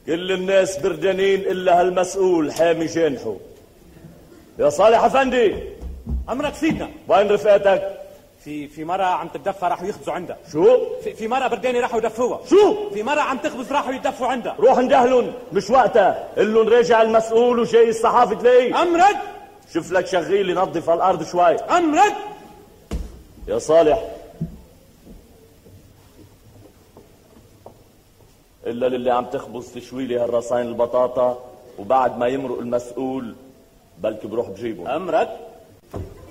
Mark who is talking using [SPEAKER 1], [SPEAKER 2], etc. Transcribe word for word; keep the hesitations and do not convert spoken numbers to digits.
[SPEAKER 1] كل الناس بردانين إلا هالمسؤول حامي جانحه. يا صالح أفندي.
[SPEAKER 2] أمرك سيدنا.
[SPEAKER 1] وين رفقاتك؟
[SPEAKER 2] في في مرة عم تتدفى راحوا يخبزوا عندها.
[SPEAKER 1] شو؟
[SPEAKER 2] في, في مرة برداني راحوا يدفوها.
[SPEAKER 1] شو؟
[SPEAKER 2] في مرة عم تخبز راحوا يدفوا عندها.
[SPEAKER 1] روح اندهلن، مش وقتها. قلن راجع المسؤول وجاي الصحافي تلاقيه.
[SPEAKER 2] أمرك.
[SPEAKER 1] شوف لك شغيل ينظف الأرض شوي.
[SPEAKER 2] أمرك.
[SPEAKER 1] يا صالح. إلا للي عم تخبز تشوي لي هالرصاين البطاطا وبعد ما يمرق المسؤول بلكي بروح بجيبهم.
[SPEAKER 2] أمرك.